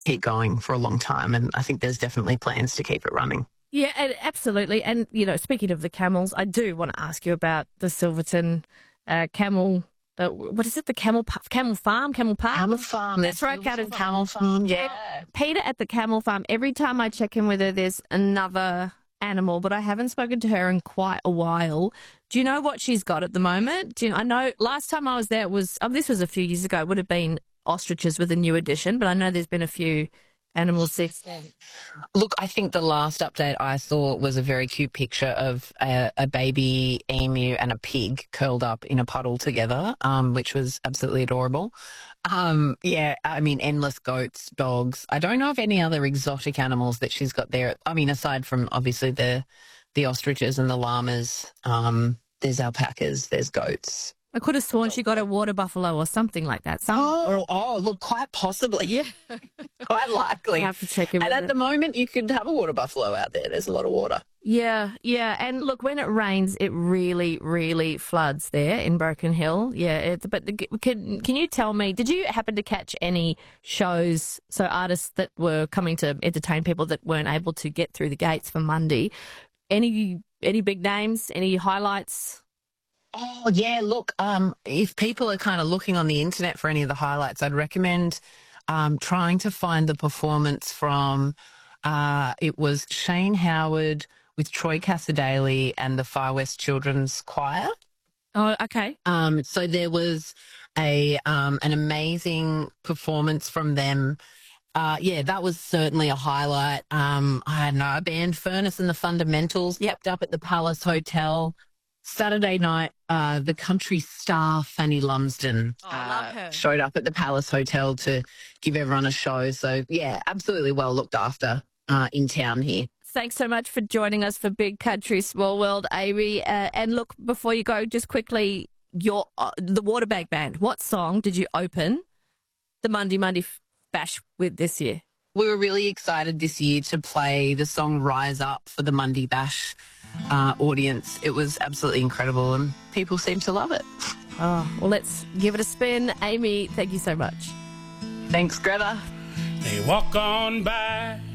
keep going for a long time, and I think there's definitely plans to keep it running. Yeah, absolutely. And, speaking of the camels, I do want to ask you about the Silverton camel. What is it? The camel farm, camel park? Camel farm. That's right, out of Camel farm. Yeah. Peter at the camel farm. Every time I check in with her, there's another animal, but I haven't spoken to her in quite a while. Do you know what she's got at the moment? I know last time I was there this was a few years ago. It would have been ostriches with a new addition, but I know there's been a few animals since then. Look, I think the last update I saw was a very cute picture of a baby emu and a pig curled up in a puddle together, which was absolutely adorable. Yeah, I mean, endless goats, dogs. I don't know of any other exotic animals that she's got there. I mean, aside from obviously the ostriches and the llamas, there's alpacas, there's goats. I could have sworn she got a water buffalo or something like that. Look, quite possibly. Yeah. Quite likely. I have to check in. And at the moment, you could have a water buffalo out there. There's a lot of water. Yeah. And look, when it rains, it really, really floods there in Broken Hill. Yeah. But can you tell me, did you happen to catch any shows, so artists that were coming to entertain people that weren't able to get through the gates for Monday? Any big names? Any highlights? Oh, yeah, look, if people are kind of looking on the internet for any of the highlights, I'd recommend trying to find the performance from, it was Shane Howard with Troy Cassadaly and the Far West Children's Choir. Oh, okay. So there was an amazing performance from them. Yeah, that was certainly a highlight. I don't know, a band, Furnace and the Fundamentals, kept up at the Palace Hotel. Saturday night, the country star Fanny Lumsden showed up at the Palace Hotel to give everyone a show. So, yeah, absolutely well looked after in town here. Thanks so much for joining us for Big Country, Small World, Amy. And look, before you go, just quickly, the Waterbag Band, what song did you open the Monday Bash with this year? We were really excited this year to play the song Rise Up for the Monday Bash audience. It was absolutely incredible and people seemed to love it. Oh, well, let's give it a spin. Amy, thank you so much. Thanks, Greta. They walk on by